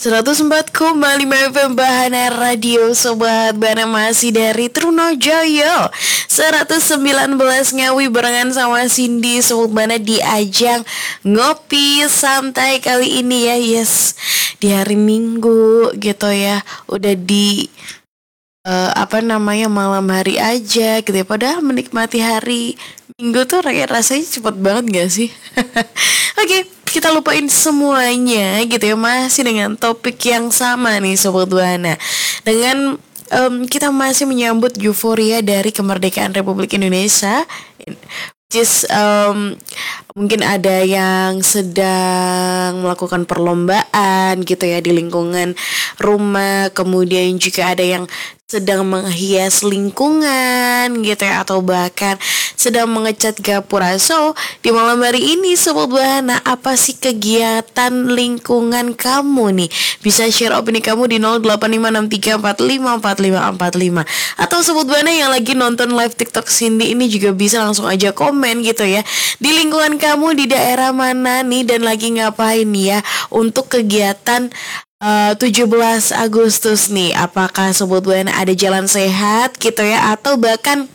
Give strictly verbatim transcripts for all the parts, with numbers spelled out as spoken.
seratus empat koma lima F M Bahana Radio Sobat Bana masih dari Trunojoyo seratus sembilan belas Ngawi barengan sama Cindy Sobat Bana di ajang ngopi santai kali ini ya. Yes, di hari Minggu gitu ya. Udah di uh, apa namanya malam hari aja gitu ya. Padahal menikmati hari Minggu tuh rasanya cepet banget gak sih? Oke, kita lupain semuanya gitu ya. Masih dengan topik yang sama nih Sobat Buana. Dengan um, kita masih menyambut euforia dari kemerdekaan Republik Indonesia. Just um, mungkin ada yang sedang melakukan perlombaan gitu ya di lingkungan rumah. Kemudian juga ada yang sedang menghias lingkungan gitu ya, atau bahkan sedang mengecat gapura. So, di malam hari ini Sobat Buana, apa sih kegiatan lingkungan kamu nih? Bisa share opini kamu di nol delapan lima enam tiga empat lima empat lima empat lima. Atau Sobat Buana yang lagi nonton live TikTok Cindy ini juga bisa langsung aja komen gitu ya. Di lingkungan kamu di daerah mana nih dan lagi ngapain ya untuk kegiatan Uh, tujuh belas Agustus nih? Apakah Sobat Buana ada jalan sehat gitu ya, atau bahkan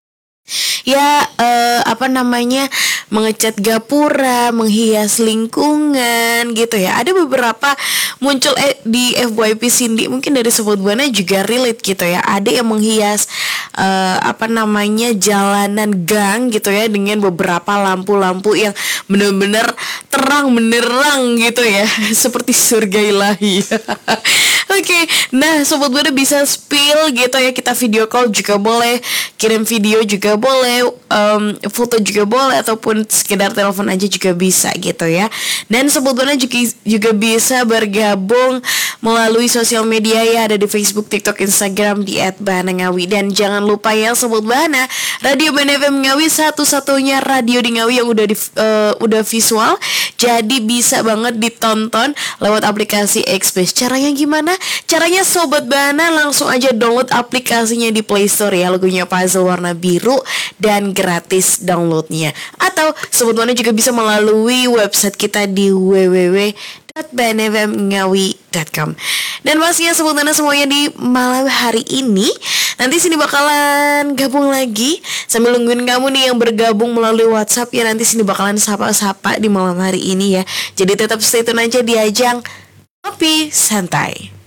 ya uh, apa namanya mengecat gapura, menghias lingkungan gitu ya. Ada beberapa muncul eh, di F Y P Cindy, mungkin dari Sobat Buana juga relate gitu ya. Ada yang menghias uh, apa namanya jalanan gang gitu ya dengan beberapa lampu-lampu yang benar-benar terang benderang gitu ya, seperti surga ilahi. Oke, okay. Nah Sobat Buana bisa spill gitu ya, kita video call juga boleh, kirim video juga boleh, um, foto juga boleh, ataupun sekedar telepon aja juga bisa gitu ya. Dan Sobat Buana juga, juga bisa bergabung melalui sosial media ya, ada di Facebook, TikTok, Instagram di et bana ngawi. Dan jangan lupa ya Sobat Buana, Radio Bana F M Ngawi satu-satunya radio di Ngawi yang udah di, uh, udah visual, jadi bisa banget ditonton lewat aplikasi Xbase. Caranya gimana? Caranya Sobat Bana langsung aja download aplikasinya di Play Store ya, logonya puzzle warna biru dan gratis downloadnya. Atau Sobat Bana juga bisa melalui website kita di w w w dot bana f m ngawi dot com. Dan pastinya Sobat Bana semuanya di malam hari ini nanti sini bakalan gabung lagi sambil nungguin kamu nih yang bergabung melalui WhatsApp ya. Nanti sini bakalan sapa-sapa di malam hari ini ya. Jadi tetap stay tune aja di ajang Kopi Santai.